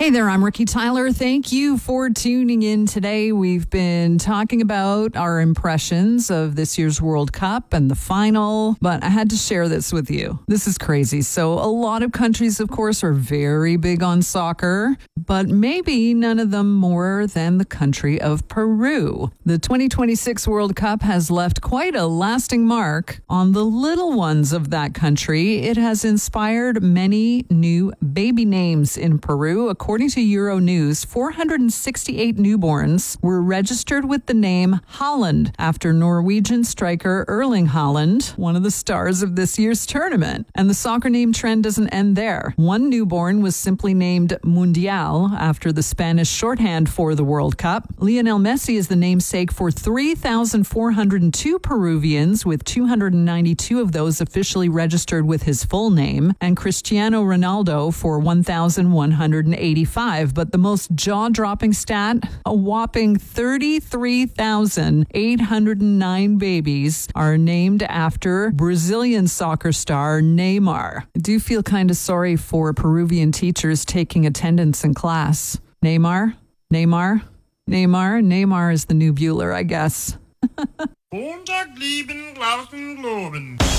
Hey there, I'm Ricky Tyler. Thank you for tuning in today. We've been talking about our impressions of this year's World Cup and the final, but I had to share this with you. This is crazy. So a lot of countries, of course, are very big on soccer, but maybe none of them more than the country of Peru. The 2026 World Cup has left quite a lasting mark on the little ones of that country. It has inspired many new baby names in Peru. According to Euronews, 468 newborns were registered with the name Haaland after Norwegian striker Erling Haaland, one of the stars of this year's tournament. And the soccer name trend doesn't end there. One newborn was simply named Mundial after the Spanish shorthand for the World Cup. Lionel Messi is the namesake for 3,402 Peruvians, with 292 of those officially registered with his full name, and Cristiano Ronaldo for 1,185. But the most jaw-dropping stat, a whopping 33,809 babies are named after Brazilian soccer star Neymar. I do feel kind of sorry for Peruvian teachers taking attendance in class. Neymar is the new Bueller, I guess.